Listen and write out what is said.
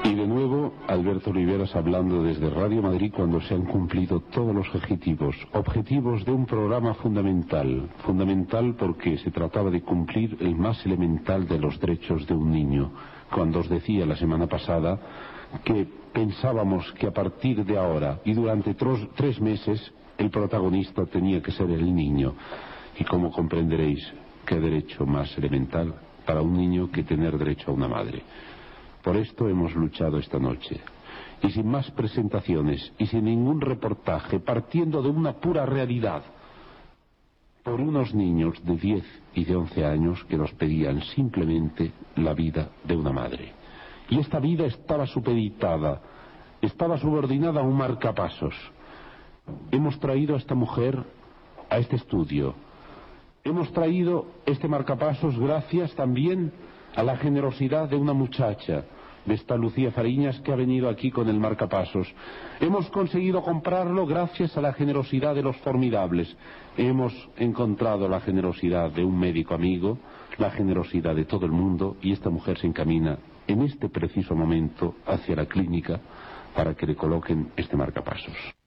Y de nuevo, Alberto Oliveras hablando desde Radio Madrid cuando se han cumplido todos los objetivos de un programa fundamental porque se trataba de cumplir el más elemental de los derechos de un niño. Cuando os decía la semana pasada que pensábamos que a partir de ahora y durante 3 meses el protagonista tenía que ser el niño. Y como comprenderéis, qué derecho más elemental para un niño que tener derecho a una madre. Por esto hemos luchado esta noche. Y sin más presentaciones y sin ningún reportaje, partiendo de una pura realidad, por unos niños de 10 y de 11 años que nos pedían simplemente la vida de una madre. Y esta vida estaba supeditada, estaba subordinada a un marcapasos. Hemos traído a esta mujer a este estudio. Hemos traído este marcapasos gracias también a la generosidad de una muchacha, de esta Lucía Fariñas, que ha venido aquí con el marcapasos. Hemos conseguido comprarlo gracias a la generosidad de los formidables. Hemos encontrado la generosidad de un médico amigo, la generosidad de todo el mundo, y esta mujer se encamina en este preciso momento hacia la clínica para que le coloquen este marcapasos.